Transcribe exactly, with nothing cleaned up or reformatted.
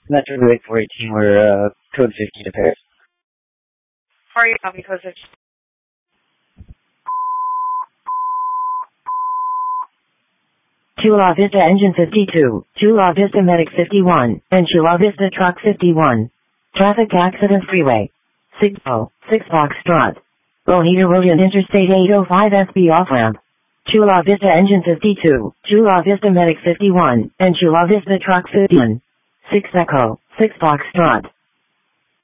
Metro eight four eighteen, we're uh, code fifty to Paris. Hurry up because it's... Chula Vista Engine fifty-two, Chula Vista Medic fifty-one, and Chula Vista Truck fifty-one. Traffic Accident Freeway. six oh six Foxtrot. Lohita William Interstate eight oh five S B off-ramp. Chula Vista Engine fifty-two, Chula Vista Medic fifty-one, and Chula Vista Truck fifty-one. six Echo, six Foxtrot.